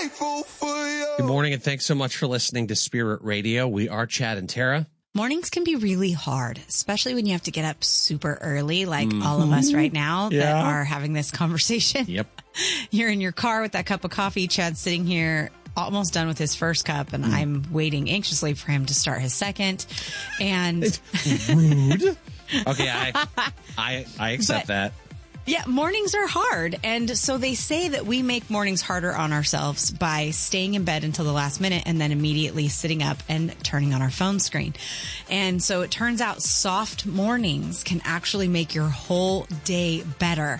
grateful for you. Good morning, and thanks so much for listening to Spirit Radio. We are Chad and Tara. Mornings can be really hard, especially when you have to get up super early, like all of us right now that are having this conversation. Yep. You're in your car with that cup of coffee. Chad's sitting here almost done with his first cup, and I'm waiting anxiously for him to start his second. And it's rude. Okay, I accept that. Yeah, mornings are hard. And so they say that we make mornings harder on ourselves by staying in bed until the last minute and then immediately sitting up and turning on our phone screen. And so it turns out soft mornings can actually make your whole day better.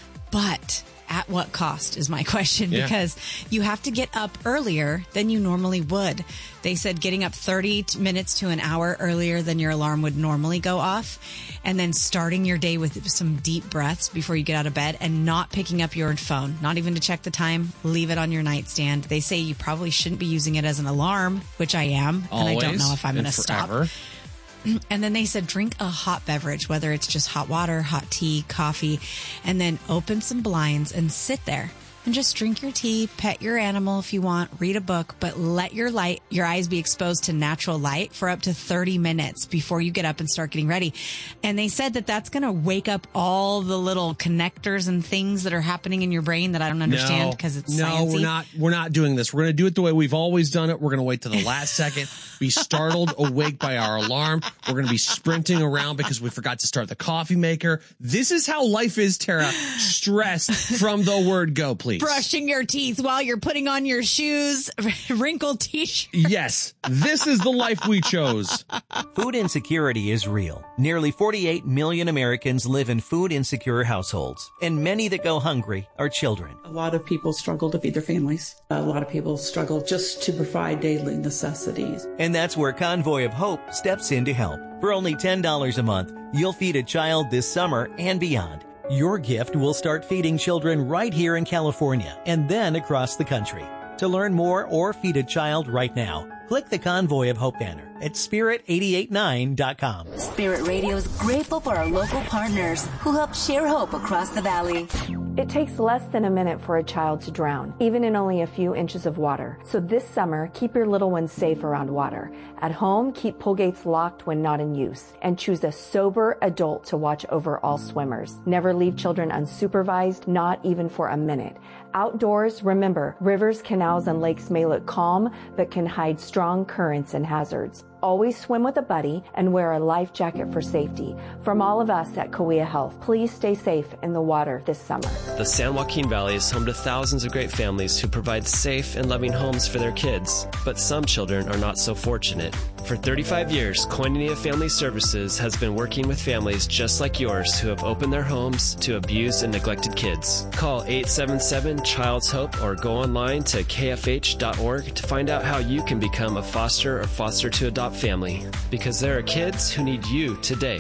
But at what cost is my question, because you have to get up earlier than you normally would. They said getting up 30 minutes to an hour earlier than your alarm would normally go off, and then starting your day with some deep breaths before you get out of bed and not picking up your phone, not even to check the time, leave it on your nightstand. They say you probably shouldn't be using it as an alarm, which I am, always, and I don't know if I'm going to stop. Forever. And then they said drink a hot beverage, whether it's just hot water, hot tea, coffee, and then open some blinds and sit there and just drink your tea, pet your animal if you want, read a book, but let your eyes be exposed to natural light for up to 30 minutes before you get up and start getting ready. And they said that that's going to wake up all the little connectors and things that are happening in your brain that I don't understand because it's sciencey. No, we're not doing this. We're going to do it the way we've always done it. We're going to wait to the last second, be startled awake by our alarm. We're going to be sprinting around because we forgot to start the coffee maker. This is how life is, Tara. Stressed from the word go, please. Brushing your teeth while you're putting on your shoes, wrinkled t-shirt. Yes, this is the life we chose. Food insecurity is real. Nearly 48 million Americans live in food insecure households, and many that go hungry are children. A lot of people struggle to feed their families. A lot of people struggle just to provide daily necessities. And that's where Convoy of Hope steps in to help. For only $10 a month, you'll feed a child this summer and beyond. Your gift will start feeding children right here in California and then across the country. To learn more or feed a child right now, click the Convoy of Hope banner at spirit889.com. Spirit Radio is grateful for our local partners who help share hope across the valley. It takes less than a minute for a child to drown, even in only a few inches of water. So this summer, keep your little ones safe around water. At home, keep pull gates locked when not in use, and choose a sober adult to watch over all swimmers. Never leave children unsupervised, not even for a minute. Outdoors, remember, rivers, canals, and lakes may look calm, but can hide strong currents and hazards. Always swim with a buddy and wear a life jacket for safety. From all of us at Kauai Health, please stay safe in the water this summer. The San Joaquin Valley is home to thousands of great families who provide safe and loving homes for their kids. But some children are not so fortunate. For 35 years, Koinonia Family Services has been working with families just like yours who have opened their homes to abused and neglected kids. Call 877-CHILD'S HOPE or go online to kfh.org to find out how you can become a foster or foster to adopt family, because there are kids who need you today.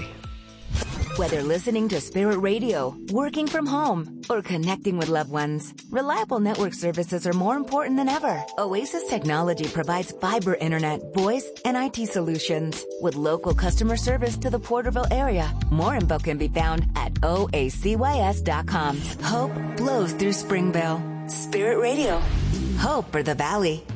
Whether listening to Spirit Radio, working from home, or connecting with loved ones, reliable network services are more important than ever. Oasis Technology provides fiber internet, voice, and IT solutions with local customer service to the Porterville area. More info can be found at oacys.com. Hope flows through Springville. Spirit Radio. Hope for the Valley.